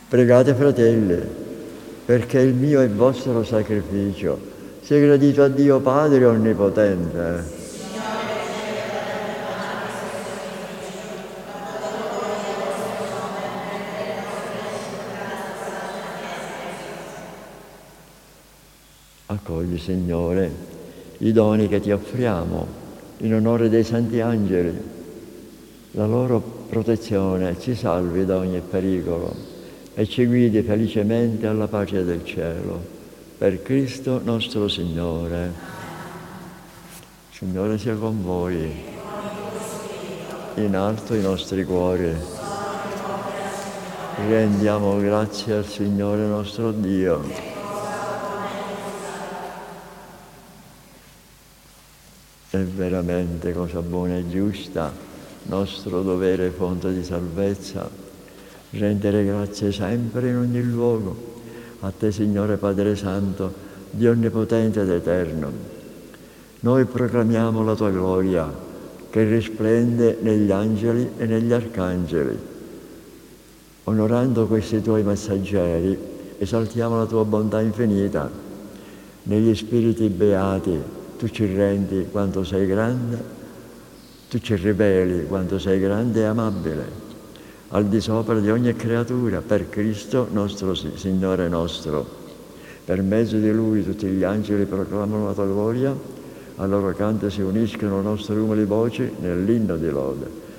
Pregate, fratelli, perché il mio e il vostro sacrificio sia gradito a Dio Padre Onnipotente. Accogli, Signore, i doni che ti offriamo in onore dei santi angeli. La loro protezione ci salvi da ogni pericolo e ci guidi felicemente alla pace del cielo. Per Cristo nostro Signore. Signore sia con voi. In alto i nostri cuori. Rendiamo grazie al Signore nostro Dio. È veramente cosa buona e giusta, nostro dovere e fonte di salvezza, rendere grazie sempre in ogni luogo a Te, Signore Padre Santo, Dio Onnipotente ed Eterno. Noi proclamiamo la Tua gloria, che risplende negli angeli e negli arcangeli. Onorando questi Tuoi messaggeri, esaltiamo la Tua bontà infinita. Negli spiriti beati, Tu ci rendi quanto sei grande, Tu ci riveli quanto sei grande e amabile, al di sopra di ogni creatura, per Cristo nostro Signore nostro. Per mezzo di Lui tutti gli angeli proclamano la Tua gloria, a loro canto si uniscono nostre umili voci nell'inno di lode.